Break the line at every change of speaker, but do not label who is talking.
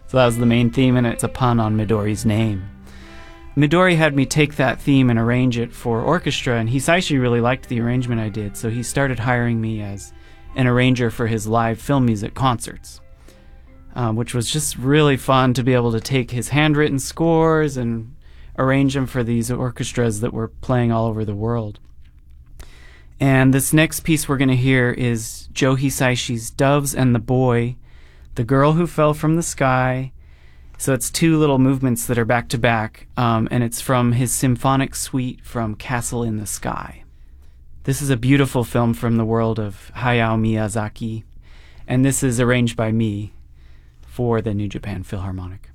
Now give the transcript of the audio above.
So that was the main theme, and it's a pun on Midori's name. Midori had me take that theme and arrange it for orchestra, and Hisaishi really liked the arrangement I did, so he started hiring me as an arranger for his live film music concerts, which was just really fun to be able to take his handwritten scores and arrange them for these orchestras that were playing all over the world. And this next piece we're going to hear is Joe Hisaishi's Doves and the Boy, The Girl Who Fell from the Sky. So it's two little movements that are back to back, and it's from his symphonic suite from Castle in the Sky. This is a beautiful film from the world of Hayao Miyazaki, and this is arranged by me for the New Japan Philharmonic.